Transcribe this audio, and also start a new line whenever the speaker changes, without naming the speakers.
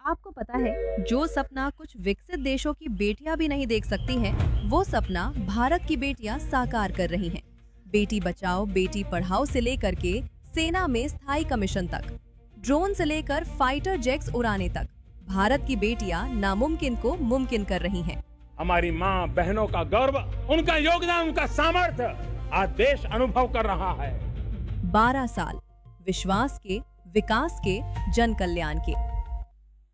आपको पता है, जो सपना कुछ विकसित देशों की बेटियां भी नहीं देख सकती हैं, वो सपना भारत की बेटियां साकार कर रही हैं। बेटी बचाओ बेटी पढ़ाओ से लेकर के सेना में स्थायी कमीशन तक, ड्रोन से लेकर फाइटर जेट्स उड़ाने तक, भारत की बेटियां नामुमकिन को मुमकिन कर रही हैं।
हमारी माँ बहनों का गौरव, उनका योगदान, उनका सामर्थ्य आज देश अनुभव कर रहा है।
12 साल विश्वास के, विकास के, जन कल्याण के।